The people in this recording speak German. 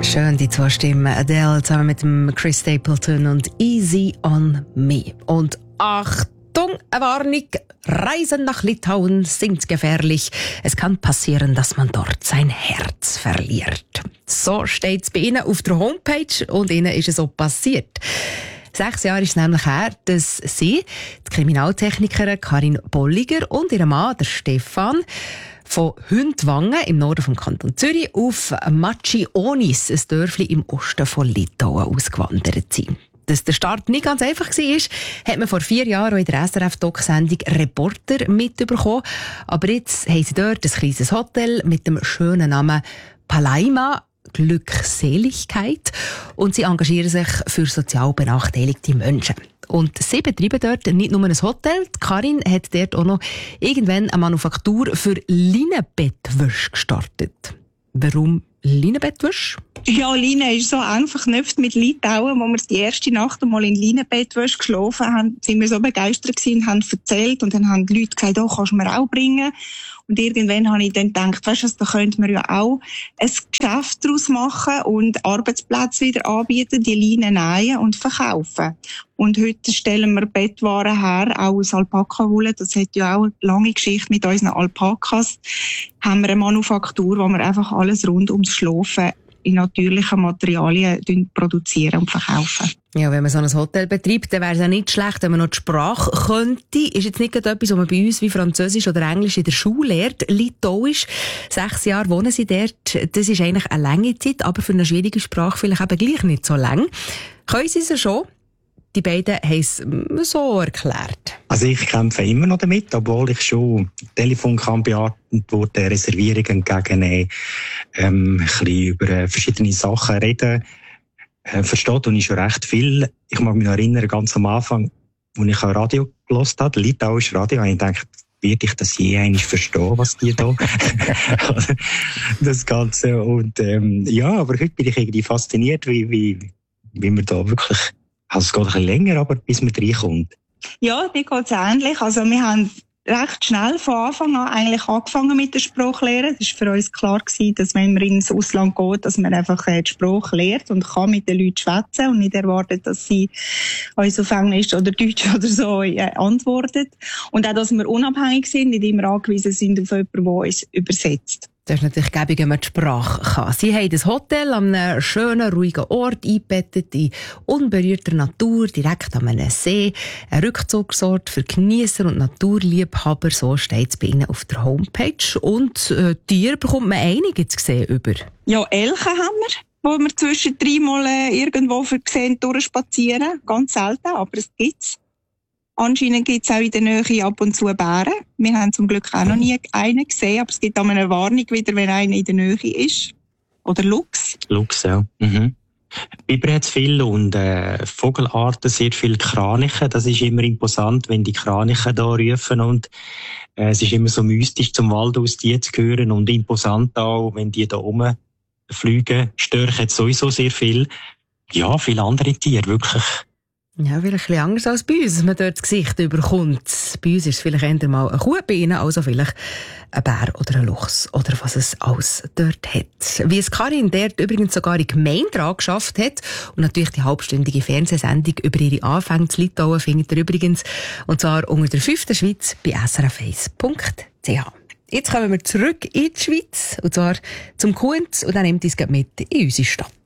Schön, die zwei Stimmen. Adele zusammen mit dem Chris Stapleton und Easy on Me. Und Achtung, eine Warnung. Reisen nach Litauen sind gefährlich. Es kann passieren, dass man dort sein Herz verliert. So steht es bei Ihnen auf der Homepage und Ihnen ist es so passiert. 6 Jahre ist es nämlich her, dass sie, die Kriminaltechnikerin Karin Bolliger und ihr Mann, der Stefan, von Hündwangen im Norden vom Kanton Zürich auf Mačionis, ein Dörfli im Osten von Litauen, ausgewandert sind. Dass der Start nicht ganz einfach war, hat man vor 4 Jahren auch in der SRF-Doc-Sendung Reporter mitbekommen. Aber jetzt haben sie dort ein kleines Hotel mit dem schönen Namen Palaima, Glückseligkeit. Und sie engagieren sich für sozial benachteiligte Menschen. Und sie betreiben dort nicht nur ein Hotel. Die Karin hat dort auch noch irgendwann eine Manufaktur für Leinenbettwäsche gestartet. Warum Leinenbettwäsche? Ja, Leinen ist so eng verknüpft mit Litauen. Wo wir die erste Nacht einmal in Leinenbettwäsche geschlafen haben, sind wir so begeistert gewesen und haben erzählt. Und dann haben die Leute gesagt, oh, kannst du mir auch bringen? Und irgendwann habe ich dann gedacht, weisst du, da könnte man ja auch ein Geschäft daraus machen und Arbeitsplätze wieder anbieten, die Leinen nähen und verkaufen. Und heute stellen wir Bettwaren her, auch aus Alpaka-Wolle. Das hat ja auch eine lange Geschichte mit unseren Alpakas. Haben wir eine Manufaktur, wo wir einfach alles rund ums Schlafen in natürlichen Materialien produzieren und verkaufen. Ja, wenn man so ein Hotel betreibt, dann wäre es ja nicht schlecht, wenn man noch die Sprache könnte. Ist jetzt nicht gerade etwas, was man bei uns wie Französisch oder Englisch in der Schule lernt. Litauisch, 6 Jahre wohnen sie dort. Das ist eigentlich eine lange Zeit, aber für eine schwierige Sprache vielleicht eben gleich nicht so lang. Können Sie es schon? Die beiden haben es so erklärt. Also ich kämpfe immer noch damit, obwohl ich schon Telefon kann beantworten, Reservierungen entgegennehmen, ein bisschen über verschiedene Sachen reden. Versteht und ich schon recht viel. Ich mag mich noch erinnern, ganz am Anfang, als ich Radio gehört habe, litauisches Radio, habe ich gedacht, werde ich das je eigentlich verstehen, was die da das Ganze. Und ja, aber heute bin ich irgendwie fasziniert, wie man da wirklich, also es geht ein bisschen länger, aber bis man reinkommt. Ja, mir geht's ähnlich. Also wir haben recht schnell von Anfang an eigentlich angefangen mit der Sprachlehre. Es war für uns klar gewesen, dass wenn man ins Ausland geht, dass man einfach die Sprache lernt und kann mit den Leuten schwätzen und nicht erwartet, dass sie uns auf Englisch oder Deutsch oder so antworten. Und auch, dass wir unabhängig sind, nicht immer angewiesen sind auf jemanden, der uns übersetzt. Das ist natürlich gäbig, wenn man die Sprache kann. Sie haben ein Hotel an einem schönen, ruhigen Ort eingebettet, in unberührter Natur, direkt an einem See. Ein Rückzugsort für Geniesser und Naturliebhaber, so steht es bei Ihnen auf der Homepage. Und Tiere bekommt man einige zu sehen über. Ja, Elche haben wir, wo wir zwischen 3 Mal irgendwo gesehen durchspazieren. Ganz selten, aber es gibt's. Anscheinend gibt es auch in der Nähe ab und zu Bären. Wir haben zum Glück auch noch nie einen gesehen, aber es gibt auch eine Warnung wieder, wenn einer in der Nähe ist. Oder Luchs. Luchs, ja. Mhm. Biber hat es viel und Vogelarten, sehr viele Kraniche. Das ist immer imposant, wenn die Kraniche da rufen und es ist immer so mystisch, zum Wald aus die zu hören und imposant auch, wenn die da rumfliegen. Störche hat sowieso sehr viel. Ja, viele andere Tiere, wirklich. Ja, vielleicht ein bisschen anders als bei uns, dass man dort das Gesicht überkommt. Bei uns ist es vielleicht eher mal eine Kuh, bei Ihnen also vielleicht ein Bär oder ein Luchs oder was es alles dort hat. Wie es Karin dort übrigens sogar in Gemeinde geschafft hat und natürlich die halbstündige Fernsehsendung über ihre Anfänge zu Litauen findet ihr übrigens, und zwar unter der 5. Schweiz bei srf1.ch. Jetzt kommen wir zurück in die Schweiz, und zwar zum Kunz, und dann nimmt uns mit in unsere Stadt.